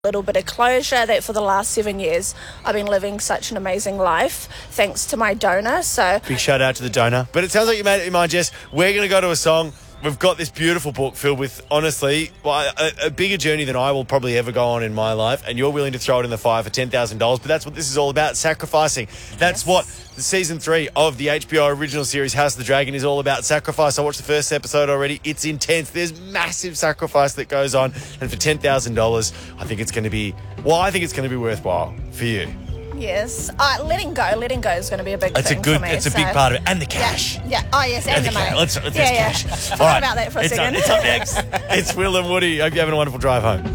little bit of closure that for the last 7 years I've been living such an amazing life thanks to my donor. So big shout out to the donor. But it sounds like you made it in mind, Jess. We're going to go to a song. We've got this beautiful book filled with, honestly, a bigger journey than I will probably ever go on in my life, and you're willing to throw it in the fire for $10,000. But that's what this is all about, sacrificing. That's what the season 3 of the HBO original series House of the Dragon is all about, sacrifice. I watched the first episode already. It's intense. There's massive sacrifice that goes on, and for $10,000, I think it's going to be worthwhile for you. yes, letting go is going to be a big thing for me. It's a big part of it, and the cash. Yeah. Oh yes, and the money. Let's cash. Forgot about that for a second. It's up next. It's Will and Woody. Hope you're having a wonderful drive home.